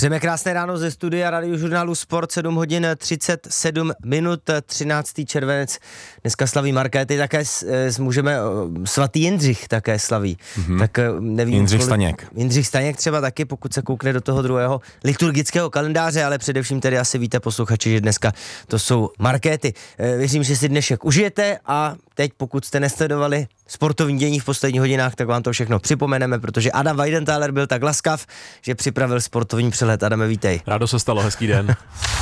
Přejeme krásné ráno ze studia Radiožurnálu Sport, 7 hodin 37 minut, 13. červenec. Dneska slaví markéty, také můžeme, svatý Jindřich také slaví. Tak nevím. Jindřich Staněk třeba taky, pokud se koukne do toho druhého liturgického kalendáře, ale především tedy asi víte posluchači, že dneska to jsou markéty. Věřím, že si dnešek užijete a teď, pokud jste nesledovali sportovní dění v posledních hodinách, tak vám to všechno připomeneme, protože Adam Weidenthaler byl tak laskav, že připravil sportovní přehled. Adame, vítej. Rádo se stalo, hezký den.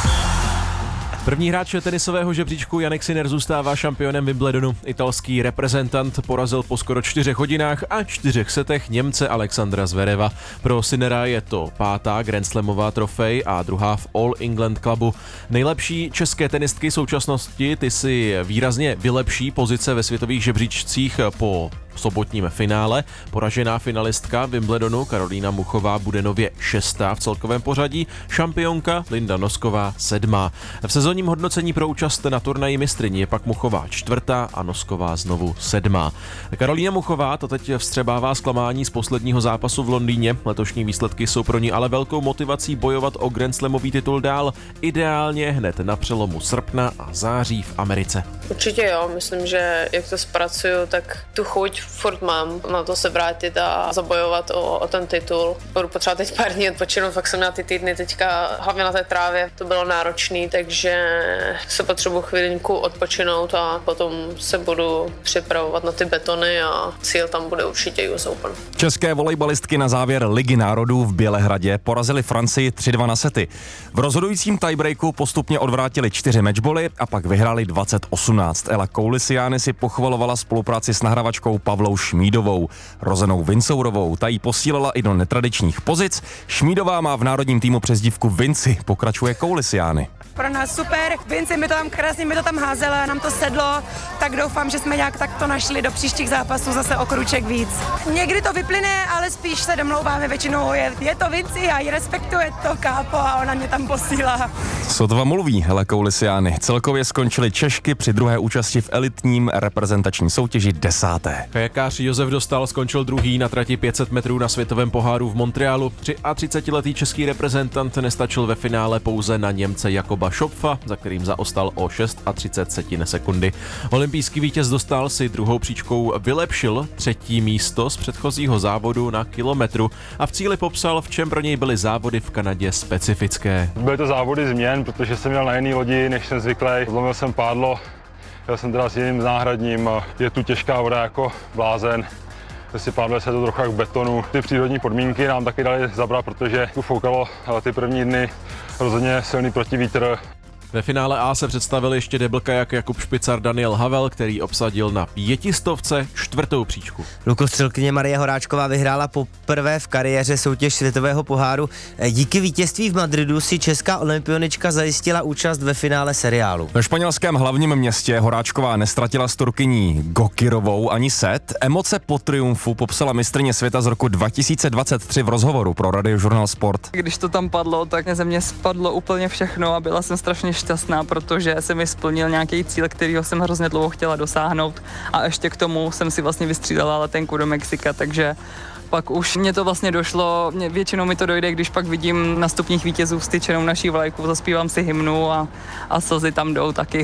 První hráč tenisového žebříčku Jannik Sinner zůstává šampionem Wimbledonu. Italský reprezentant porazil po skoro 4 hodinách a 4 setech Němce Alexandra Zvereva. Pro Sinnera je to 5. Grand Slamová trofej a druhá v All England Clubu. Nejlepší české tenistky současnosti, ty si výrazně vylepší pozice ve světových žebříčcích po sobotním finále. Poražená finalistka Wimbledonu Karolína Muchová bude nově 6. v celkovém pořadí, šampionka Linda Nosková 7. V sezónním hodnocení pro účast na turnaji mistryní je pak Muchová 4. a Nosková znovu 7. Karolína Muchová to teď vstřebává zklamání z posledního zápasu v Londýně. Letošní výsledky jsou pro ní ale velkou motivací bojovat o Grand Slamový titul dál, ideálně hned na přelomu srpna a září v Americe. Určitě jo, myslím, že jak to zpracuju, tak tu chuť furt mám na to se vrátit a zabojovat o ten titul. Budu potřebovat teď pár dní odpočinout, fakt jsem měla ty týdny teďka, hlavně na té trávě, to bylo náročný, takže se potřebuji chvilinku odpočinout a potom se budu připravovat na ty betony a cíl tam bude určitě US Open. České volejbalistky na závěr Ligy národů v Bělehradě porazily Francii 3-2 na sety. V rozhodujícím tiebreaku postupně odvrátili 4 matchboly a pak vyhráli 20-18. Ela Koulisiány si pochvalovala spolupráci s nahravačkou Pavlou Šmídovou. Rozenou Vincourovou, ta jí posílala i do netradičních pozic. Šmídová má v národním týmu přezdívku Vinci, pokračuje Koulisiány. Pro nás super, Vinci mi to tam krásně házela, nám to sedlo, tak doufám, že jsme nějak takto našli do příštích zápasů zase o kruček víc. Někdy to vyplyne, ale spíš se domlouváme, většinou je to Vinci a ji respektuje to kápo a ona mě tam posílá. Sotva mluví Hele Koulisiány. Celkově skončily Češky při druhé účasti v elitním reprezentační soutěži 10. Kajakář Josef Dostal skončil druhý na trati 500 metrů na světovém poháru v Montrealu. 33letý český reprezentant nestačil ve finále pouze na Němce Jakoba Schopfa, za kterým zaostal o 6,30 sekundy. Olympijský vítěz Dostal si druhou příčkou vylepšil 3. místo z předchozího závodu na kilometru a v cíli popsal, v čem pro něj byly závody v Kanadě specifické. Byly to závody změn, protože jsem měl na jiný lodi, než jsem zvyklý. Zlomil jsem pádlo, jel jsem teda s jiným náhradním. Je tu těžká voda jako blázen. Vysypávali se to trochu jak v betonu. Ty přírodní podmínky nám taky dali zabrat, protože tu foukalo ty první dny rozhodně silný protivítr. Ve finále A se představil ještě deblkajak Jakub Špicar Daniel Havel, který obsadil na 500 4. příčku. Lukostřelkyně Marie Horáčková vyhrála poprvé v kariéře soutěž světového poháru. Díky vítězství v Madridu si česká olympionička zajistila účast ve finále seriálu. Ve španělském hlavním městě Horáčková nestratila s Turkyní Gokirovou ani set. Emoce po triumfu popsala mistryně světa z roku 2023 v rozhovoru pro Radiožurnál Sport. Když to tam padlo, tak ze mě spadlo úplně všechno a byla jsem strašně šťastná, protože jsem mi splnil nějaký cíl, kterýho jsem hrozně dlouho chtěla dosáhnout a ještě k tomu jsem si vlastně vystřídala letenku do Mexika, takže pak už mě to vlastně došlo, většinou mi to dojde, když pak vidím na stupních vítězů vztyčenou naší vlajku, zaspívám si hymnu a slzy tam jdou taky.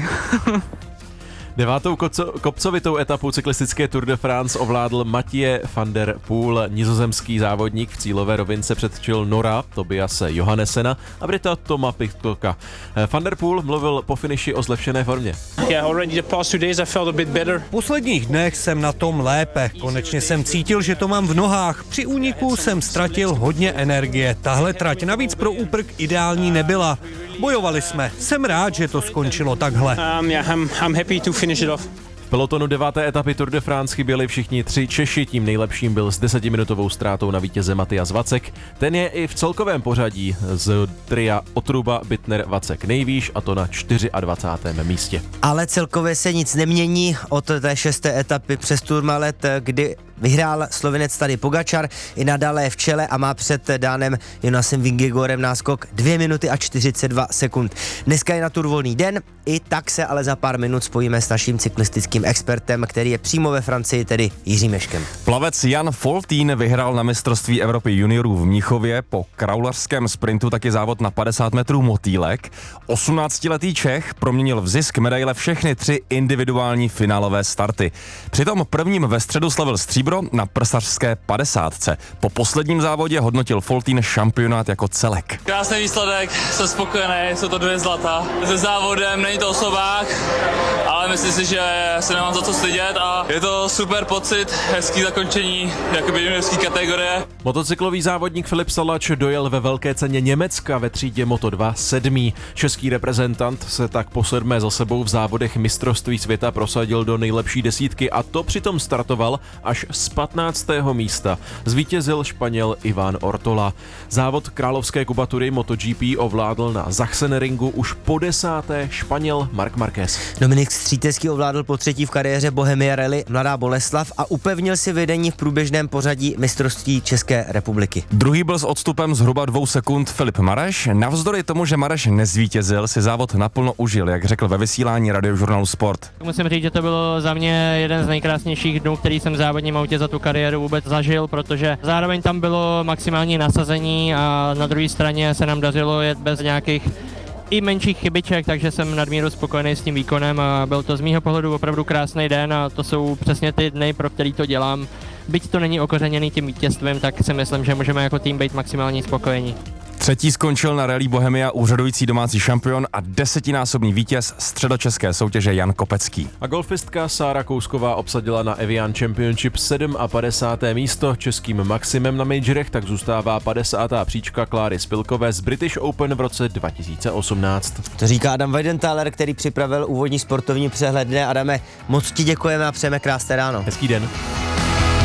9. kopcovitou etapu cyklistické Tour de France ovládl Mathieu van der Poel. Nizozemský závodník v cílové rovince předčil Nora Tobiase Johannessena a Brita Toma Pitcocka. Van der Poel mluvil po finiši o zlepšené formě. V posledních dnech jsem na tom lépe. Konečně jsem cítil, že to mám v nohách. Při úniku jsem ztratil hodně energie. Tahle trať navíc pro úprk ideální nebyla. Bojovali jsme. Jsem rád, že to skončilo takhle. V pelotonu 9. etapy Tour de France chyběli všichni 3 Češi, tím nejlepším byl s 10minutovou ztrátou na vítěze Matyas Vacek. Ten je i v celkovém pořadí z tria Otruba, Bittner, Vacek nejvýš, a to na 24. místě. Ale celkově se nic nemění od té 6. etapy přes Tourmalet, kdy vyhrál Slovinec Tadej Pogačar, i nadále je v čele a má před Dánem Jonasem Vingegaardem náskok 2 minuty a 42 sekund. Dneska je na Tour volný den, i tak se ale za pár minut spojíme s naším cyklistickým expertem, který je přímo ve Francii, tedy Jiřím Meškem. Plavec Jan Foltín vyhrál na mistrovství Evropy juniorů v Mnichově, po kraulařském sprintu taky závod na 50 metrů motýlek. 18letý Čech proměnil v zisk medaile všechny 3 individuální finálové starty. Přitom prvním ve středu slavil stříbro na prsařské 50. Po posledním závodě hodnotil Foltín šampionát jako celek. Krásný výsledek, jsem spokojený, jsou to 2 zlata. Se závodem není to osobák, ale myslím si, že se nemám za co stydět a je to super pocit, hezký zakončení jakoby juniorské kategorie. Motocyklový závodník Filip Salač dojel ve velké ceně Německa ve třídě Moto2 7. Český reprezentant se tak po 7. za sebou v závodech mistrovství světa prosadil do nejlepší desítky a to přitom startoval až z 15. místa. Zvítězil Španěl Iván Ortola. Závod královské kubatury MotoGP ovládl na Sachsenringu už po 10. Španěl Marc Marquez. Dominik Střítecký ovládl po 3. v kariéře Bohemia Rally Mladá Boleslav a upevnil si vedení v průběžném pořadí mistrovství České republiky. Druhý byl s odstupem zhruba 2 sekund Filip Mareš. Navzdory tomu, že Mareš nezvítězil, si závod naplno užil, jak řekl ve vysílání Radiožurnálu Sport. Musím říct, že to bylo za mě jeden z nejkrásnějších dnů, který jsem v závodním autě za tu kariéru vůbec zažil, protože zároveň tam bylo maximální nasazení a na druhé straně se nám dařilo jet bez nějakých i menších chybiček, takže jsem nadmíru spokojený s tím výkonem a byl to z mýho pohledu opravdu krásný den a to jsou přesně ty dny, pro který to dělám. Byť to není okořeněný tím vítězstvím, tak si myslím, že můžeme jako tým být maximálně spokojení. Třetí skončil na Rallye Bohemia úřadující domácí šampion a 10násobný vítěz středočeské soutěže Jan Kopecký. A golfistka Sára Kousková obsadila na Evian Championship 57. místo. Českým maximem na majorech tak zůstává 50. příčka Kláry Spilkové z British Open v roce 2018. To říká Adam Weidenthaler, který připravil úvodní sportovní přehled. Adame, moc ti děkujeme a přejeme krásné ráno. Hezký den.